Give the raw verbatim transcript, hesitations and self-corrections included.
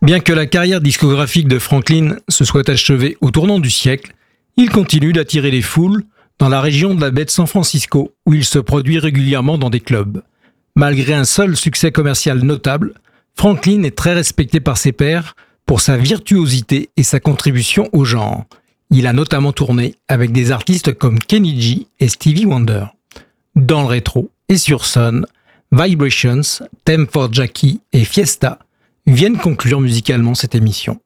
Bien que la carrière discographique de Franklin se soit achevée au tournant du siècle, il continue d'attirer les foules dans la région de la baie de San Francisco, où il se produit régulièrement dans des clubs. Malgré un seul succès commercial notable, Franklin est très respecté par ses pairs pour sa virtuosité et sa contribution au genre. Il a notamment tourné avec des artistes comme Kenny G et Stevie Wonder. Dans le rétro et sur Sun, Vibrations, Theme for Jackie et Fiesta viennent conclure musicalement cette émission.